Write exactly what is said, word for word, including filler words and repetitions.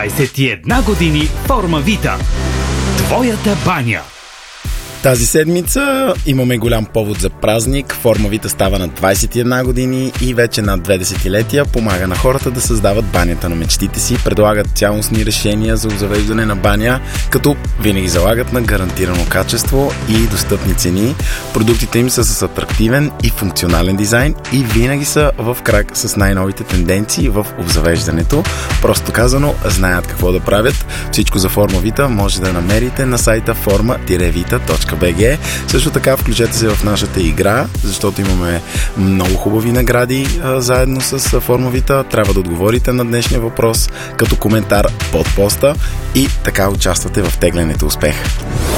двайсет и една години Форма Вита. Твоята баня. Тази седмица имаме голям повод за празник. Форма Вита става на двайсет и една години и вече над две десетилетия помага на хората да създават банята на мечтите си, предлагат цялостни решения за обзавеждане на баня, като винаги залагат на гарантирано качество и достъпни цени. Продуктите им са с атрактивен и функционален дизайн и винаги са в крак с най-новите тенденции в обзавеждането. Просто казано, знаят какво да правят. Всичко за Форма Вита може да намерите на сайта форма вита точка би джи. Също така включете се в нашата игра, защото имаме много хубави награди а, заедно с Форма Вита. Трябва да отговорите на днешния въпрос като коментар под поста и така участвате в теглянето успех.